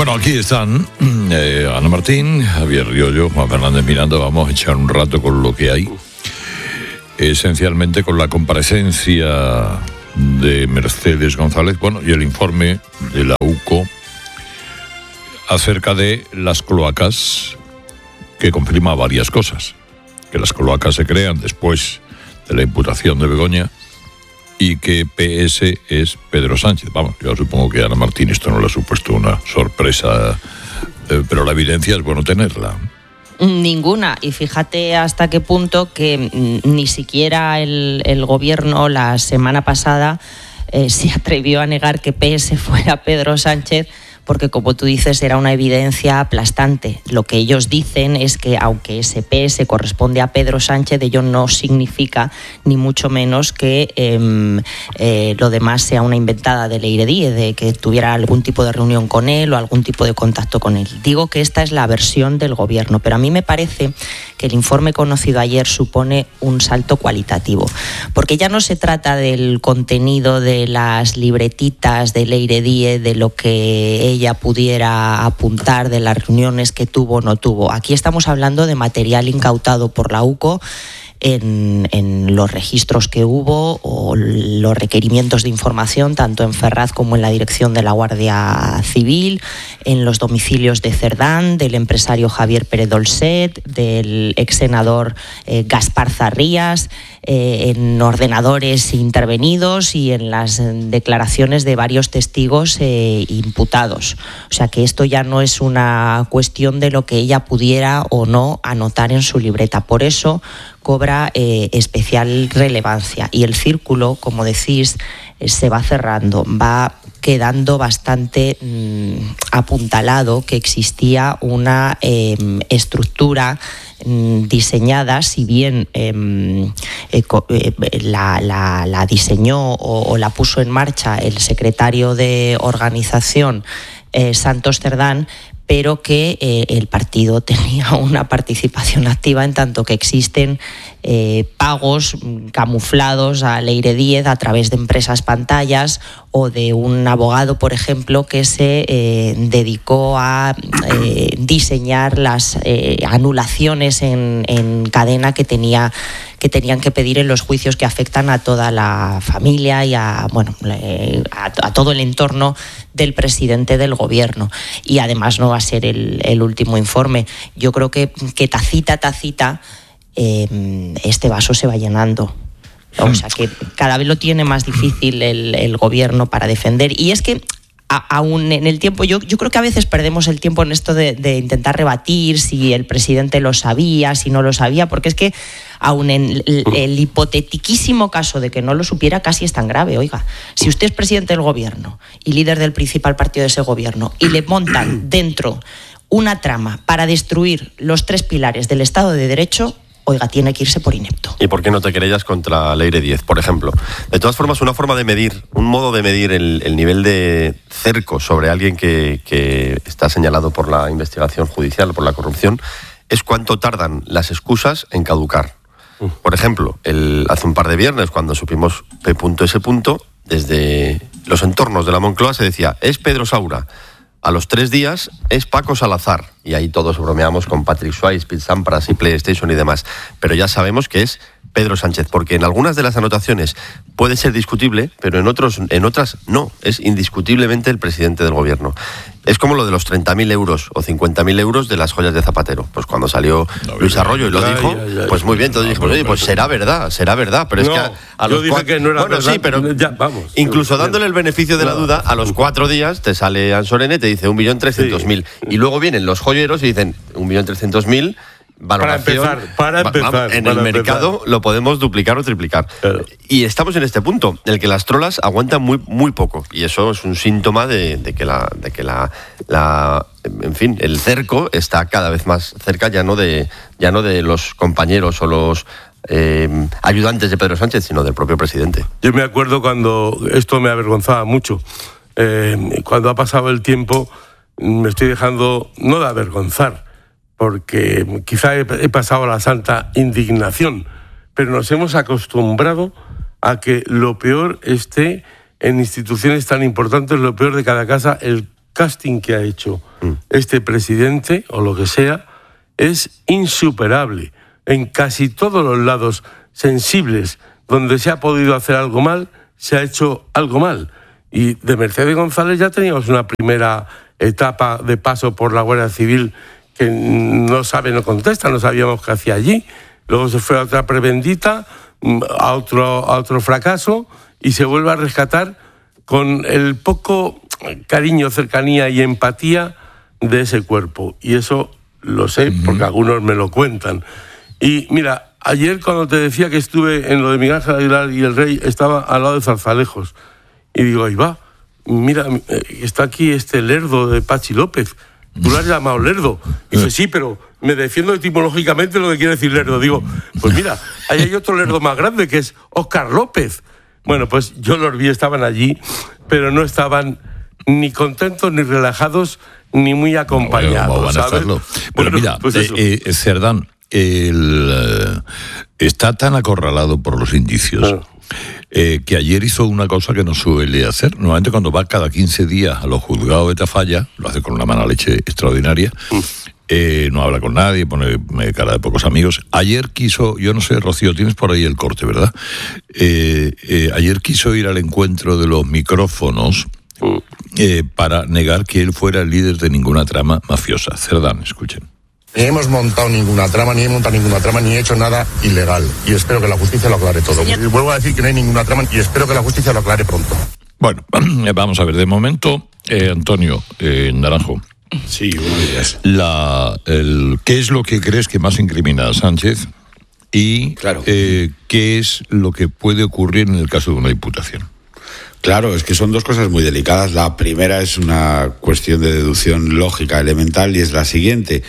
Bueno, aquí están Ana Martín, Javier Riollo, Juan Fernández Miranda. Vamos a echar un rato con lo que hay. Esencialmente con la comparecencia de Mercedes González, y el informe de la UCO acerca de las cloacas, que confirma varias cosas. Que las cloacas se crean después de la imputación de Begoña y que PS es Pedro Sánchez. Vamos, yo supongo que a Ana Martín esto no le ha supuesto una sorpresa, pero la evidencia es bueno tenerla. Ninguna, y fíjate hasta qué punto que ni siquiera el gobierno la semana pasada se atrevió a negar que PS fuera Pedro Sánchez, porque como tú dices era una evidencia aplastante. Lo que ellos dicen es que aunque ese PS corresponde a Pedro Sánchez, ello no significa ni mucho menos que lo demás sea una inventada de Leire Díez, de que tuviera algún tipo de reunión con él o algún tipo de contacto con él. Digo que esta es la versión del gobierno, pero a mí me parece que el informe conocido ayer supone un salto cualitativo, porque ya no se trata del contenido de las libretitas de Leire Díez, de lo que ella pudiera apuntar, de las reuniones que tuvo o no tuvo. Aquí estamos hablando de material incautado por la UCO en los registros que hubo o los requerimientos de información, tanto en Ferraz como en la dirección de la Guardia Civil, en los domicilios de Cerdán, del empresario Javier Pérez Dolcet, del ex senador Gaspar Zarrías, en ordenadores intervenidos y en las declaraciones de varios testigos imputados. O sea que esto ya no es una cuestión de lo que ella pudiera o no anotar en su libreta. Por eso cobra especial relevancia y el círculo, como decís, se va cerrando, va quedando bastante apuntalado que existía una estructura diseñada, si bien la diseñó o la puso en marcha el secretario de organización Santos Cerdán, pero que el partido tenía una participación activa en tanto que existen pagos camuflados a Leire Díez a través de empresas pantallas o de un abogado, por ejemplo, que se dedicó a diseñar las anulaciones en cadena que tenían que pedir en los juicios que afectan a toda la familia y a todo el entorno del presidente del gobierno. Y además no va a ser el último informe. Yo creo que tacita este vaso se va llenando. O sea que cada vez lo tiene más difícil el gobierno para defender. Y es que aún en el tiempo, yo creo que a veces perdemos el tiempo en esto de intentar rebatir si el presidente lo sabía, si no lo sabía, porque es que aún en el hipotetiquísimo caso de que no lo supiera, casi es tan grave. Oiga, si usted es presidente del gobierno y líder del principal partido de ese gobierno y le montan dentro una trama para destruir los 3 pilares del Estado de Derecho, oiga, tiene que irse por inepto. ¿Y por qué no te querellas contra Leire Díez, por ejemplo? De todas formas, una forma de medir, un modo de medir el nivel de cerco sobre alguien que está señalado por la investigación judicial o por la corrupción es cuánto tardan las excusas en caducar. Por ejemplo, hace un par de viernes, cuando supimos P.S., desde los entornos de la Moncloa se decía, es Pedro Saura. A los 3 días es Paco Salazar. Y ahí todos bromeamos con Patrick Swayze, Pete Sampras y PlayStation y demás. Pero ya sabemos que es Pedro Sánchez, porque en algunas de las anotaciones puede ser discutible, pero en otras no. Es indiscutiblemente el presidente del gobierno. Es como lo de los 30.000 euros o 50.000 euros de las joyas de Zapatero. Pues cuando salió Luis Arroyo y lo dijo, pues muy bien, todos dijimos, oye, pues será verdad. Pero es que a los yo dije que no era verdad. Sí, pero ya, vamos. Incluso dándole el beneficio de la duda, a los 4 días te sale Ansorene, te dice 1.300.000. Sí. Y luego vienen los joyeros y dicen 1.300.000. Valoración, para empezar. En el mercado lo podemos duplicar o triplicar. Claro. Y estamos en este punto, en el que las trolas aguantan muy, muy poco. Y eso es un síntoma de que en fin, el cerco está cada vez más cerca, ya no de los compañeros o los ayudantes de Pedro Sánchez, sino del propio presidente. Yo me acuerdo cuando esto me avergonzaba mucho. Cuando ha pasado el tiempo, me estoy dejando no de avergonzar, porque quizá he pasado a la santa indignación, pero nos hemos acostumbrado a que lo peor esté en instituciones tan importantes, lo peor de cada casa, el casting que ha hecho este presidente o lo que sea es insuperable. En casi todos los lados sensibles donde se ha podido hacer algo mal, se ha hecho algo mal. Y de Mercedes González ya teníamos una primera etapa de paso por la Guardia Civil que no contesta, no sabíamos qué hacía allí. Luego se fue a otra prebendita, a otro fracaso, y se vuelve a rescatar con el poco cariño, cercanía y empatía de ese cuerpo. Y eso lo sé porque algunos me lo cuentan. Y mira, ayer cuando te decía que estuve en lo de Miguel Ángel Aguilar y el Rey, estaba al lado de Zarzalejos. Y digo, ahí va, mira, está aquí este lerdo de Pachi López. Tú lo has llamado lerdo. Y dice, sí, pero me defiendo etimológicamente lo que quiere decir lerdo. Digo, pues mira, ahí hay otro lerdo más grande que es Óscar López. Bueno, pues yo los vi, estaban allí, pero no estaban ni contentos, ni relajados, ni muy acompañados, ¿sabes? Pero bueno, mira, pues Cerdán, está tan acorralado por los indicios que ayer hizo una cosa que no suele hacer. Normalmente cuando va cada 15 días a los juzgados de Tafalla, lo hace con una mala leche extraordinaria, no habla con nadie, pone cara de pocos amigos. Ayer quiso, yo no sé, Rocío, tienes por ahí el corte, ¿verdad? Ayer quiso ir al encuentro de los micrófonos para negar que él fuera el líder de ninguna trama mafiosa. Cerdán, escuchen. Ni hemos montado ninguna trama, ni he hecho nada ilegal. Y espero que la justicia lo aclare todo. Y vuelvo a decir que no hay ninguna trama y espero que la justicia lo aclare pronto. Bueno, vamos a ver, de momento, Antonio Naranjo. Sí, buenos días. ¿Qué es lo que crees que más incrimina a Sánchez? Y claro. ¿qué es lo que puede ocurrir en el caso de una imputación? Claro, es que son dos cosas muy delicadas. La primera es una cuestión de deducción lógica elemental y es la siguiente.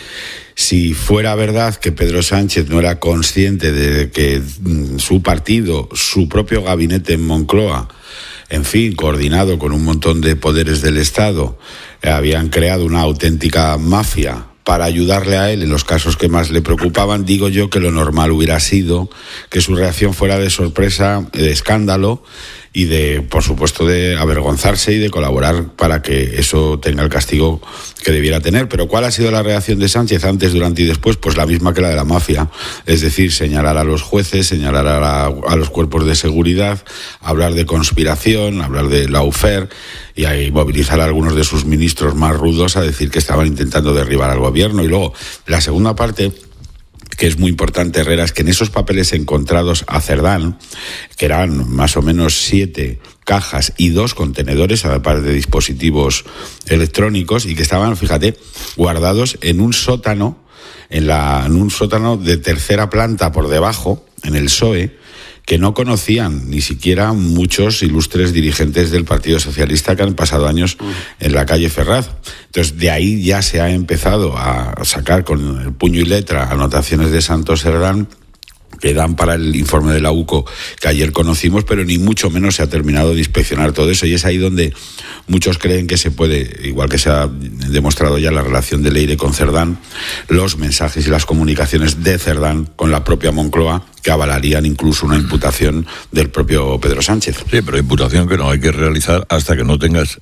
Si fuera verdad que Pedro Sánchez no era consciente de que su partido, su propio gabinete en Moncloa, en fin, coordinado con un montón de poderes del Estado, habían creado una auténtica mafia para ayudarle a él en los casos que más le preocupaban, digo yo que lo normal hubiera sido que su reacción fuera de sorpresa, de escándalo y de, por supuesto, de avergonzarse y de colaborar para que eso tenga el castigo que debiera tener. Pero ¿cuál ha sido la reacción de Sánchez antes, durante y después? Pues la misma que la de la mafia. Es decir, señalar a los jueces, señalar a los cuerpos de seguridad, hablar de conspiración, hablar de lawfare y ahí movilizar a algunos de sus ministros más rudos a decir que estaban intentando derribar al gobierno. Y luego, la segunda parte, que es muy importante, Herrera, es que en esos papeles encontrados a Cerdán, que eran más o menos 7 cajas y 2 contenedores, aparte de dispositivos electrónicos, y que estaban, fíjate, guardados en un sótano, en un sótano de tercera planta por debajo, en el PSOE, que no conocían ni siquiera muchos ilustres dirigentes del Partido Socialista que han pasado años en la calle Ferraz. Entonces, de ahí ya se ha empezado a sacar con el puño y letra anotaciones de Santos Cerdán que dan para el informe de la UCO que ayer conocimos, pero ni mucho menos se ha terminado de inspeccionar todo eso, y es ahí donde muchos creen que se puede, igual que se ha demostrado ya la relación de Leire con Cerdán, los mensajes y las comunicaciones de Cerdán con la propia Moncloa, que avalarían incluso una imputación del propio Pedro Sánchez. Sí, pero imputación que no hay que realizar hasta que no tengas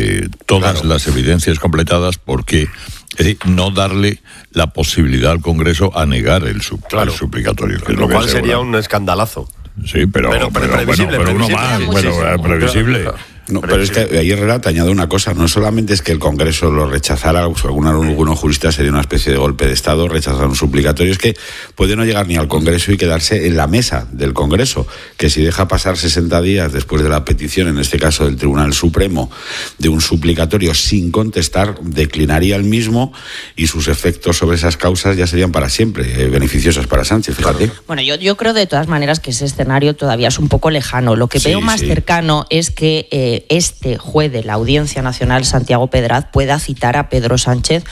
todas las evidencias completadas, porque es decir, no darle la posibilidad al Congreso a negar el suplicatorio. Lo cual sería un escandalazo. Sí, pero previsible, pero uno más, previsible. No, pero es que ahí Herrera te añade una cosa, no solamente es que el Congreso lo rechazara, algunos juristas sería una especie de golpe de Estado, rechazar un suplicatorio, es que puede no llegar ni al Congreso y quedarse en la mesa del Congreso, que si deja pasar 60 días después de la petición, en este caso del Tribunal Supremo, de un suplicatorio sin contestar, declinaría el mismo y sus efectos sobre esas causas ya serían para siempre beneficiosos para Sánchez, fíjate. Bueno, yo creo de todas maneras que ese escenario todavía es un poco lejano. Lo que veo más cercano es que este juez de la Audiencia Nacional, Santiago Pedraz, pueda citar a Pedro Sánchez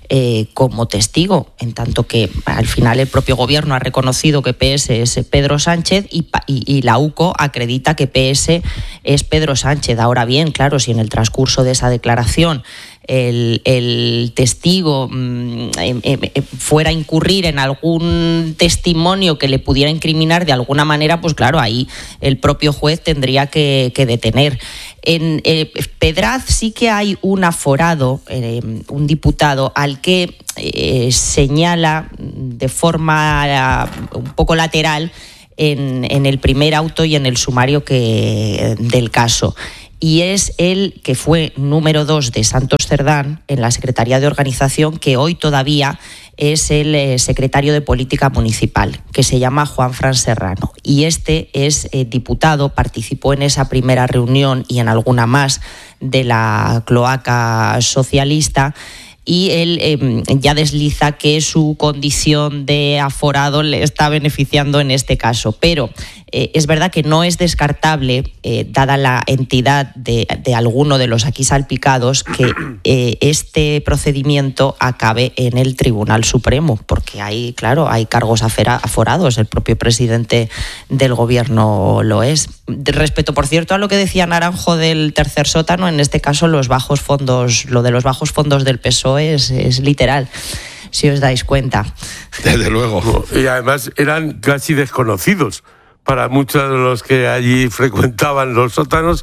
como testigo, en tanto que al final el propio gobierno ha reconocido que PS es Pedro Sánchez y la UCO acredita que PS es Pedro Sánchez. Ahora bien, claro, si en el transcurso de esa declaración el testigo fuera a incurrir en algún testimonio que le pudiera incriminar de alguna manera, pues claro, ahí el propio juez tendría que detener. En Pedraz sí que hay un aforado, un diputado, al que señala de forma un poco lateral en el primer auto y en el sumario del caso. Y es el que fue número 2 de Santos Cerdán en la Secretaría de Organización, que hoy todavía es el secretario de Política Municipal, que se llama Juanfran Serrano. Y este es diputado, participó en esa primera reunión y en alguna más de la cloaca socialista, y él ya desliza que su condición de aforado le está beneficiando en este caso. Pero es verdad que no es descartable, dada la entidad de alguno de los aquí salpicados, que este procedimiento acabe en el Tribunal Supremo, porque hay cargos aforados, el propio presidente del gobierno lo es. Respecto, por cierto, a lo que decía Naranjo del tercer sótano, en este caso lo de los bajos fondos del PSOE es literal, si os dais cuenta. Desde luego. Y además eran casi desconocidos para muchos de los que allí frecuentaban los sótanos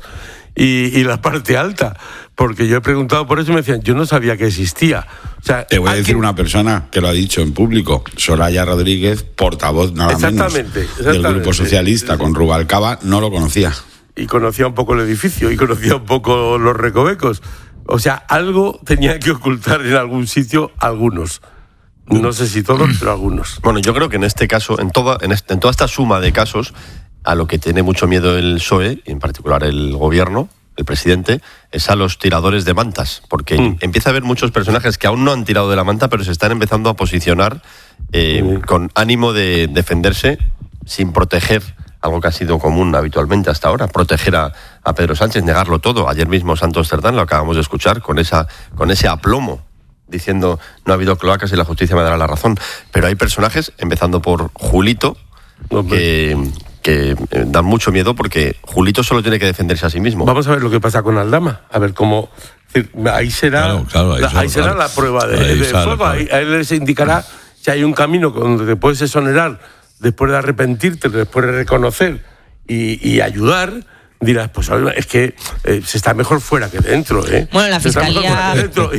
y la parte alta, porque yo he preguntado por eso y me decían, yo no sabía que existía. O sea, te voy a decir una persona que lo ha dicho en público, Soraya Rodríguez, portavoz nada menos del Grupo Socialista con Rubalcaba, no lo conocía. Y conocía un poco el edificio y conocía un poco los recovecos. O sea, algo tenía que ocultar en algún sitio algunos. No sé si todos, pero algunos. Bueno, yo creo que en este caso, en toda esta suma de casos, a lo que tiene mucho miedo el PSOE, y en particular el gobierno, el presidente, es a los tiradores de mantas, porque empieza a haber muchos personajes que aún no han tirado de la manta, pero se están empezando a posicionar con ánimo de defenderse sin proteger algo que ha sido común habitualmente hasta ahora, proteger a Pedro Sánchez, negarlo todo. Ayer mismo Santos Cerdán, lo acabamos de escuchar, con ese aplomo, diciendo no ha habido cloacas y la justicia me dará la razón. Pero hay personajes, empezando por Julito, que dan mucho miedo, porque Julito solo tiene que defenderse a sí mismo. Vamos a ver lo que pasa con Aldama, a ver cómo... Ahí será la prueba de fuego. Ahí él se indicará si hay un camino donde te puedes exonerar después de arrepentirte, después de reconocer y ayudar. Dirás, pues es que se está mejor fuera que dentro, ¿eh? Bueno, la Fiscalía...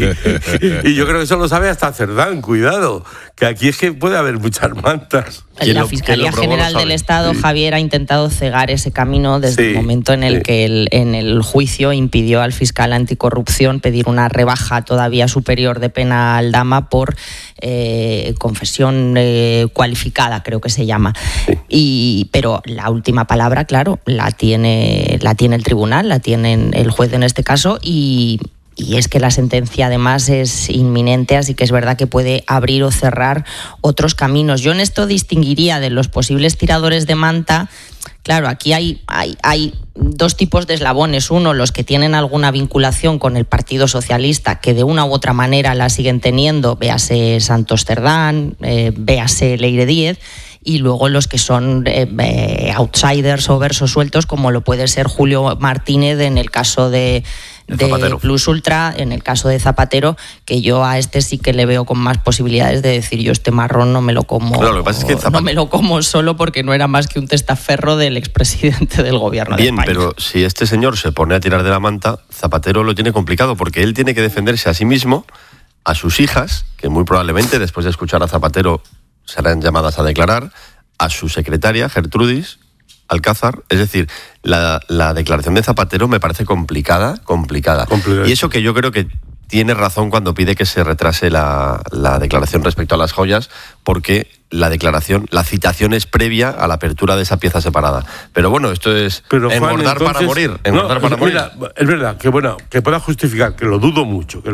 Y yo creo que eso lo sabe hasta Cerdán, cuidado, que aquí es que puede haber muchas mantas. La Fiscalía General del Estado, Javier, ha intentado cegar ese camino desde el momento en el que en el juicio impidió al fiscal anticorrupción pedir una rebaja todavía superior de pena a Aldama por confesión cualificada, creo que se llama. Pero la última palabra, claro, la tiene el tribunal, la tiene el juez en este caso, y es que la sentencia además es inminente, así que es verdad que puede abrir o cerrar otros caminos. Yo en esto distinguiría de los posibles tiradores de manta. Claro, aquí hay dos tipos de eslabones. Uno, los que tienen alguna vinculación con el Partido Socialista, que de una u otra manera la siguen teniendo, véase Santos Cerdán, véase Leire Díez, y luego los que son outsiders o versos sueltos, como lo puede ser Julio Martínez en el caso de Plus Ultra, en el caso de Zapatero, que yo a este sí que le veo con más posibilidades de decir, yo este marrón no me lo como. Claro, lo que pasa es que no me lo como solo porque no era más que un testaferro del expresidente del gobierno de España. Bien, pero si este señor se pone a tirar de la manta, Zapatero lo tiene complicado, porque él tiene que defenderse a sí mismo, a sus hijas, que muy probablemente después de escuchar a Zapatero serán llamadas a declarar, a su secretaria, Gertrudis Alcázar. Es decir, la declaración de Zapatero me parece complicada. Y eso que yo creo que tiene razón cuando pide que se retrase la declaración respecto a las joyas, porque la citación es previa a la apertura de esa pieza separada. Pero bueno, esto es engordar para morir. Mira, es verdad que pueda justificar, que lo dudo mucho.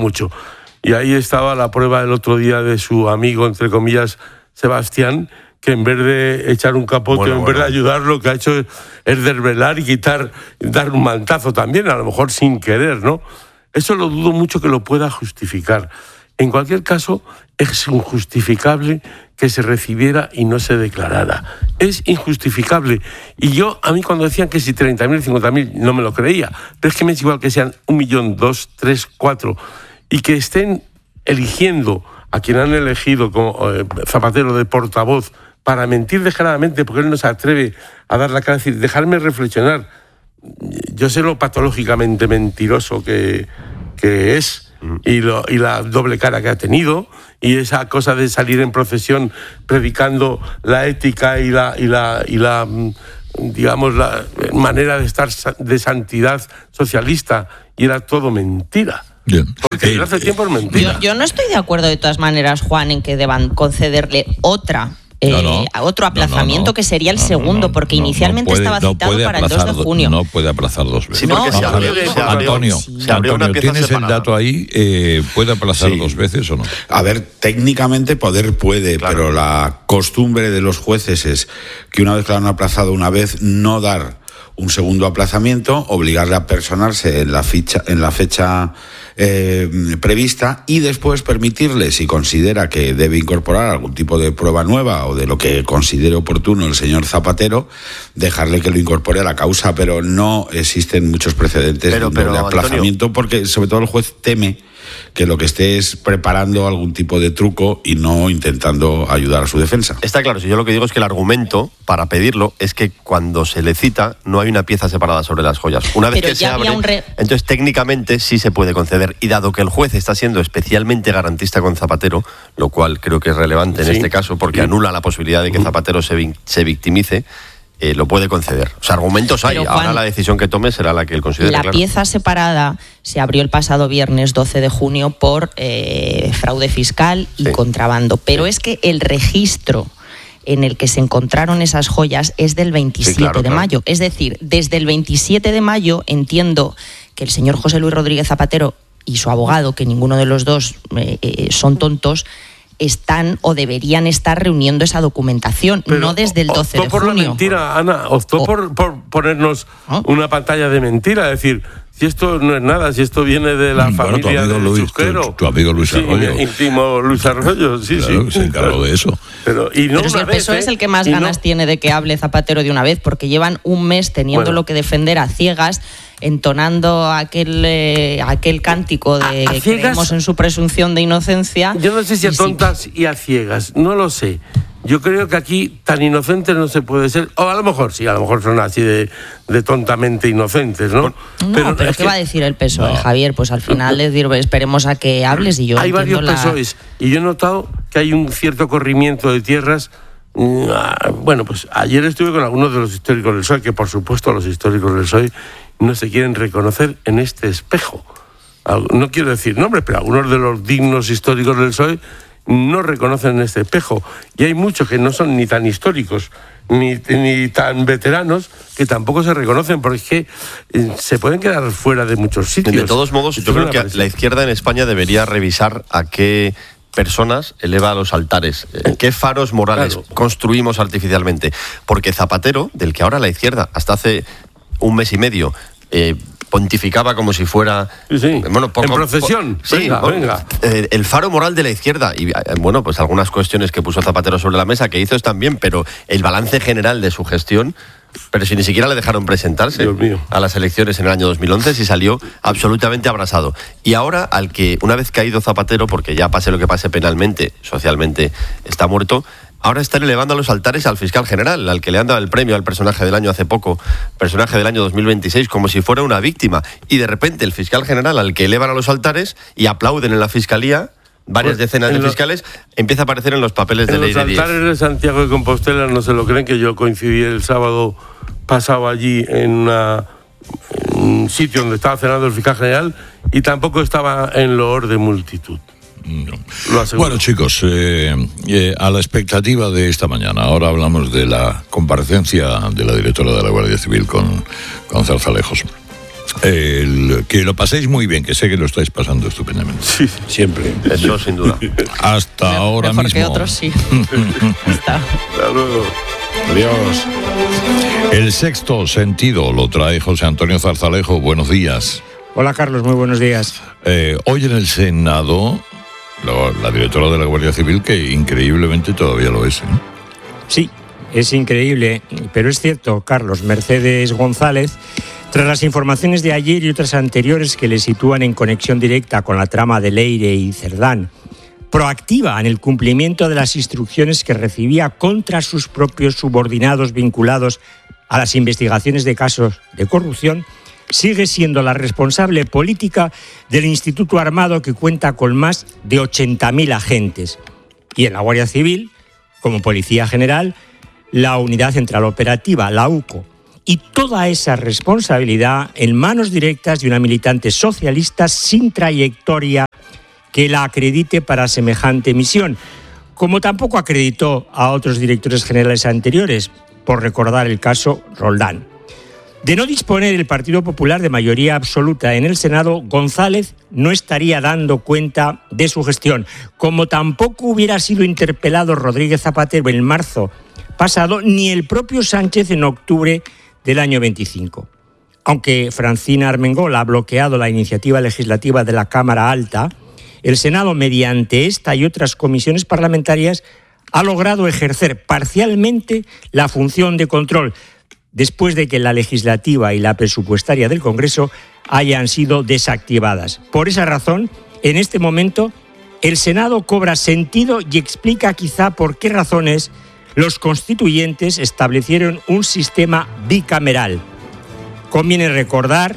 Y ahí estaba la prueba del otro día de su amigo, entre comillas, Sebastián, que en vez de echar un capote, en vez de ayudar, lo que ha hecho es desvelar y dar un mantazo también, a lo mejor sin querer, ¿no? Eso lo dudo mucho que lo pueda justificar. En cualquier caso, es injustificable que se recibiera y no se declarara. Es injustificable. Y a mí cuando decían que si 30.000, 50.000, no me lo creía. Pero es que me es igual que sean 1 millón, 2, 3, 4... y que estén eligiendo a quien han elegido como Zapatero de portavoz para mentir descaradamente, porque él no se atreve a dar la cara, es decir, dejarme reflexionar. Yo sé lo patológicamente mentiroso que es y la doble cara que ha tenido, y esa cosa de salir en procesión predicando la ética y la digamos, la manera de estar de santidad socialista, y era todo mentira. Bien. Porque desde hace tiempo es mentira. Yo no estoy de acuerdo, de todas maneras, Juan, en que deban concederle otro aplazamiento, que sería el segundo, porque inicialmente estaba citado para el 2 de junio. No puede aplazar 2 veces. Sí, porque Antonio, una pieza ¿tienes separada. El dato ahí? ¿Puede aplazar 2 veces o no? A ver, técnicamente poder puede, claro, pero la costumbre de los jueces es que una vez que lo han aplazado una vez, no dar un segundo aplazamiento, obligarle a personarse en la fecha prevista, y después permitirle, si considera que debe incorporar algún tipo de prueba nueva o de lo que considere oportuno el señor Zapatero, dejarle que lo incorpore a la causa, pero no existen muchos precedentes de aplazamiento, Antonio, porque sobre todo el juez teme que lo que esté es preparando algún tipo de truco y no intentando ayudar a su defensa. Está claro, si yo lo que digo es que el argumento para pedirlo es que cuando se le cita no hay una pieza separada sobre las joyas. Una vez que se abre, entonces técnicamente sí se puede conceder, y dado que el juez está siendo especialmente garantista con Zapatero, lo cual creo que es relevante en este caso porque anula la posibilidad de que Zapatero se victimice, lo puede conceder. O sea, argumentos hay. Pero, Juan, ahora la decisión que tome será la que él considere. La pieza separada se abrió el pasado viernes 12 de junio por fraude fiscal y contrabando. Pero es que el registro en el que se encontraron esas joyas es del 27 de mayo. Es decir, desde el 27 de mayo entiendo que el señor José Luis Rodríguez Zapatero y su abogado, que ninguno de los dos son tontos, están o deberían estar reuniendo esa documentación, pero no desde el 12 de junio. Optó por la mentira, Ana, optó por ponernos una pantalla de mentira, es decir, si esto no es nada, si esto viene de la familia de Chusquero. Tu amigo Luis Arroyo. Íntimo Luis Arroyo, claro, se encargó de eso. Pero si el PSOE es el que más ganas tiene de que hable Zapatero de una vez, porque llevan un mes teniendo lo que defender a ciegas, entonando aquel cántico de que creemos en su presunción de inocencia. Yo no sé si a tontas y a ciegas, no lo sé. Yo creo que aquí tan inocentes no se puede ser, o a lo mejor sí, a lo mejor son así de tontamente inocentes, ¿no? Pero ¿qué va a decir el PSOE, Javier? Pues al final les digo, esperemos a que hables, y yo hay varios PSOEs, y yo he notado que hay un cierto corrimiento de tierras. Bueno, pues ayer estuve con algunos de los históricos del PSOE, que por supuesto los históricos del PSOE no se quieren reconocer en este espejo. No quiero decir nombres, pero algunos de los dignos históricos del PSOE no reconocen este espejo, y hay muchos que no son ni tan históricos ni tan veteranos que tampoco se reconocen, porque es que se pueden quedar fuera de muchos sitios. De todos modos, yo creo que la izquierda en España debería revisar a qué personas eleva a los altares, qué faros morales construimos artificialmente, porque Zapatero, del que ahora la izquierda hasta hace un mes y medio pontificaba como si fuera... Bueno, en procesión. Venga. El faro moral de la izquierda. Y bueno, pues algunas cuestiones que puso Zapatero sobre la mesa que hizo están bien, pero el balance general de su gestión... Pero si ni siquiera le dejaron presentarse a las elecciones en el año 2011, si salió absolutamente abrasado. Y ahora, al que una vez caído Zapatero, porque ya pase lo que pase penalmente, socialmente está muerto... Ahora están elevando a los altares al fiscal general, al que le han dado el premio al personaje del año hace poco, personaje del año 2026, como si fuera una víctima. Y de repente el fiscal general al que elevan a los altares y aplauden en la fiscalía, varias decenas de fiscales, empieza a aparecer en los papeles de ley de 10. En los altares de Santiago de Compostela no se lo creen, que yo coincidí el sábado pasado allí en un sitio donde estaba cenando el fiscal general, y tampoco estaba en loor de multitud. No. Bueno, chicos, a la expectativa de esta mañana. Ahora hablamos de la comparecencia de la directora de la Guardia Civil con Zarzalejos. Que lo paséis muy bien, que sé que lo estáis pasando estupendamente. Sí, siempre. Eso sin duda. Hasta ahora mejor mismo. Que otros sí. Hasta luego. Adiós. El sexto sentido lo trae José Antonio Zarzalejo. Buenos días. Hola, Carlos, muy buenos días. Hoy en el Senado, la directora de la Guardia Civil, que increíblemente todavía lo es, ¿eh? Sí, es increíble, pero es cierto, Carlos. Mercedes González Tras las informaciones de ayer y otras anteriores que le sitúan en conexión directa con la trama de Leire y Cerdán, proactiva en el cumplimiento de las instrucciones que recibía contra sus propios subordinados vinculados a las investigaciones de casos de corrupción, sigue siendo la responsable política del Instituto Armado, que cuenta con más de 80.000 agentes. Y en la Guardia Civil, como Policía General, la Unidad Central Operativa, la UCO. Y toda esa responsabilidad en manos directas de una militante socialista sin trayectoria que la acredite para semejante misión, como tampoco acreditó a otros directores generales anteriores, por recordar el caso Roldán. De no disponer el Partido Popular de mayoría absoluta en el Senado, González no estaría dando cuenta de su gestión, como tampoco hubiera sido interpelado Rodríguez Zapatero en marzo pasado, ni el propio Sánchez en octubre del año 25. Aunque Francina Armengol ha bloqueado la iniciativa legislativa de la Cámara Alta, el Senado, mediante esta y otras comisiones parlamentarias, ha logrado ejercer parcialmente la función de control, después de que la legislativa y la presupuestaria del Congreso hayan sido desactivadas. Por esa razón, en este momento, el Senado cobra sentido y explica quizá por qué razones los constituyentes establecieron un sistema bicameral. Conviene recordar,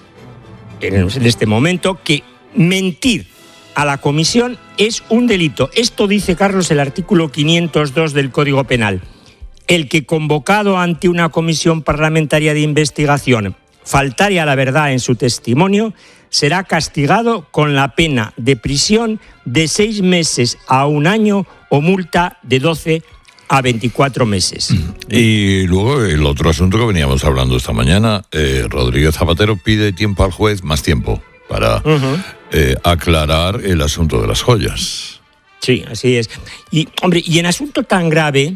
en este momento, que mentir a la comisión es un delito. Esto dice, Carlos, el artículo 502 del Código Penal. El que, convocado ante una comisión parlamentaria de investigación, faltare a la verdad en su testimonio, será castigado con la pena de prisión de 6 meses a 1 año o multa de 12 a 24 meses. Y luego el otro asunto que veníamos hablando esta mañana, Rodríguez Zapatero pide tiempo al juez, más tiempo, para aclarar el asunto de las joyas. Sí, así es. Y, hombre, y en asunto tan grave,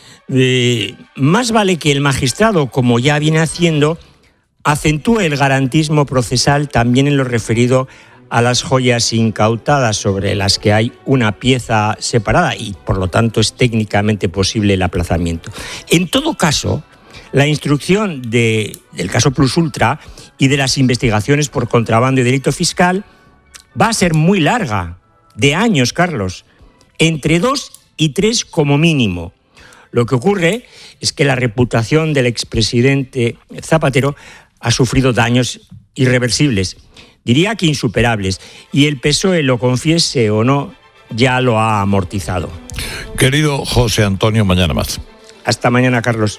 más vale que el magistrado, como ya viene haciendo, acentúe el garantismo procesal también en lo referido a las joyas incautadas, sobre las que hay una pieza separada y, por lo tanto, es técnicamente posible el aplazamiento. En todo caso, la instrucción del caso Plus Ultra y de las investigaciones por contrabando y delito fiscal va a ser muy larga, de años, Carlos, entre 2 y 3 como mínimo. Lo que ocurre es que la reputación del expresidente Zapatero ha sufrido daños irreversibles, diría que insuperables, y el PSOE, lo confiese o no, ya lo ha amortizado. Querido José Antonio, mañana más. Hasta mañana, Carlos.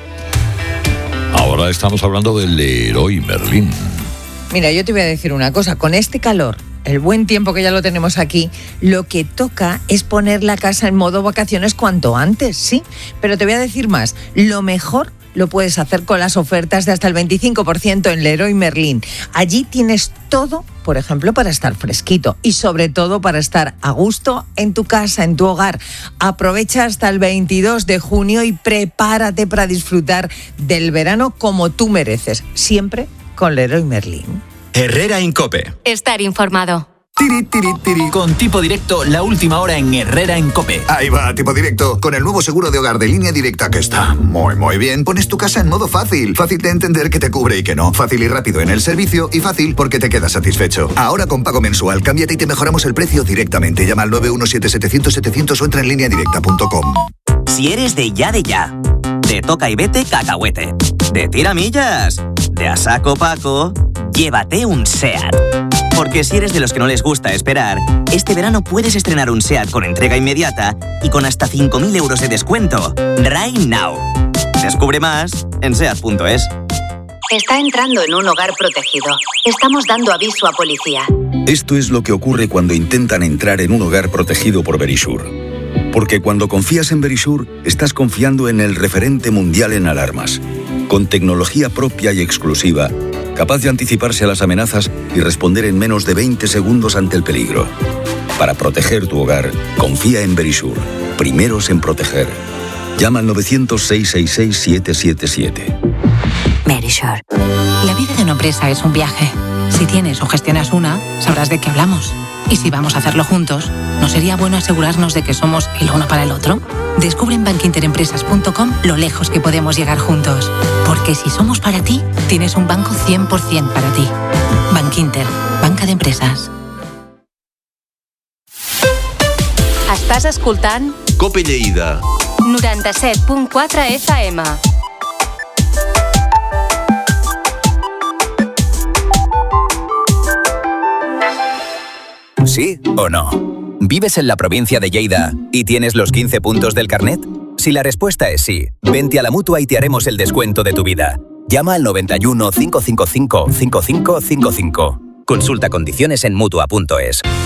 Ahora estamos hablando del Leroy Merlin. Mira, yo te voy a decir una cosa, con este calor, el buen tiempo que ya lo tenemos aquí, lo que toca es poner la casa en modo vacaciones cuanto antes, sí. Pero te voy a decir más, lo mejor lo puedes hacer con las ofertas de hasta el 25% en Leroy Merlin. Allí tienes todo, por ejemplo, para estar fresquito y sobre todo para estar a gusto en tu casa, en tu hogar. Aprovecha hasta el 22 de junio y prepárate para disfrutar del verano como tú mereces, siempre con Leroy Merlin. Herrera en COPE. Estar informado. Tiri, tiri, tiri. Con Tipo Directo, la última hora en Herrera en COPE. Ahí va, Tipo Directo, con el nuevo seguro de hogar de Línea Directa, que está muy bien. Pones tu casa en modo fácil. Fácil de entender que te cubre y que no. Fácil y rápido en el servicio y fácil porque te quedas satisfecho. Ahora con pago mensual, cámbiate y te mejoramos el precio directamente. Llama al 917-700-700 o entra en lineadirecta.com. Si eres de ya, de toca y vete cacahuete, de tiramillas, de a saco Paco, llévate un SEAT. Porque si eres de los que no les gusta esperar, este verano puedes estrenar un SEAT con entrega inmediata y con hasta 5.000 euros de descuento. Right now. Descubre más en SEAT.es. Está entrando en un hogar protegido. Estamos dando aviso a policía. Esto es lo que ocurre cuando intentan entrar en un hogar protegido por Verisure. Porque cuando confías en Verisure, estás confiando en el referente mundial en alarmas. Con tecnología propia y exclusiva, capaz de anticiparse a las amenazas y responder en menos de 20 segundos ante el peligro. Para proteger tu hogar, confía en Verisure. Primeros en proteger. Llama al 900-666-777. Verisure. La vida de una empresa es un viaje. Si tienes o gestionas una, sabrás de qué hablamos. Y si vamos a hacerlo juntos, ¿no sería bueno asegurarnos de que somos el uno para el otro? Descubre en bankinterempresas.com lo lejos que podemos llegar juntos. Porque si somos para ti, tienes un banco 100% para ti. Bankinter, banca de empresas. Estàs escoltant Cope Lleida 97.4 FM. ¿Sí o no? ¿Vives en la provincia de Lleida y tienes los 15 puntos del carnet? Si la respuesta es sí, vente a la Mutua y te haremos el descuento de tu vida. Llama al 91 555 5555. Consulta condiciones en Mutua.es.